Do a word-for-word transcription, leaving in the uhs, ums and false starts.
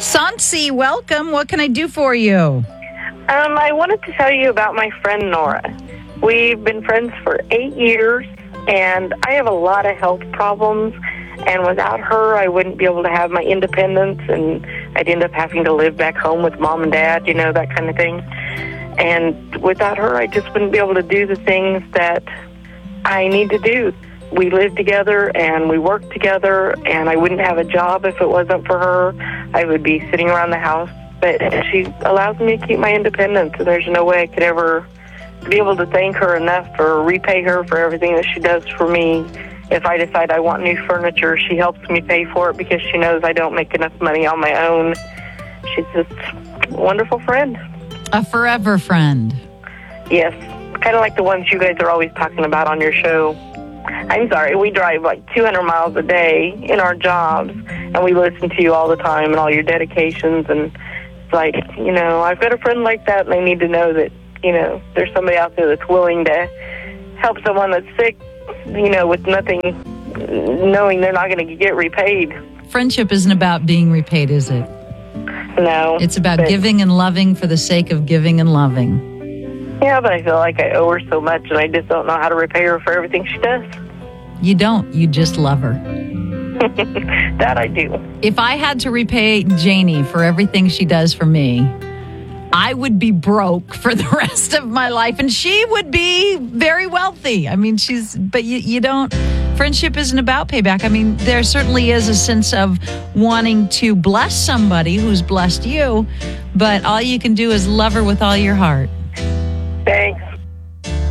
Sansi, welcome. What can I do for you? Um, I wanted to tell you about my friend Nora. We've been friends for eight years, and I have a lot of health problems, and without her, I wouldn't be able to have my independence, and I'd end up having to live back home with mom and dad, you know, that kind of thing. And without her, I just wouldn't be able to do the things that I need to do. We live together and we work together, and I wouldn't have a job if it wasn't for her. I would be sitting around the house, but she allows me to keep my independence, and there's no way I could ever be able to thank her enough or repay her for everything that she does for me. If I decide I want new furniture, she helps me pay for it because she knows I don't make enough money on my own. She's just a wonderful friend. A forever friend. Yes, kind of like the ones you guys are always talking about on your show. I'm sorry, we drive like two hundred miles a day in our jobs, and we listen to you all the time and all your dedications, and it's like, you know, I've got a friend like that, and I need to know that, you know, there's somebody out there that's willing to help someone that's sick, you know, with nothing, knowing they're not going to get repaid. Friendship isn't about being repaid, is it? No. It's about but, giving and loving for the sake of giving and loving. Yeah, but I feel like I owe her so much, and I just don't know how to repay her for everything she does. You don't. You just love her. That I do. If I had to repay Janie for everything she does for me, I would be broke for the rest of my life, and she would be very wealthy. I mean, she's, but you, you don't, friendship isn't about payback. I mean, there certainly is a sense of wanting to bless somebody who's blessed you, but all you can do is love her with all your heart.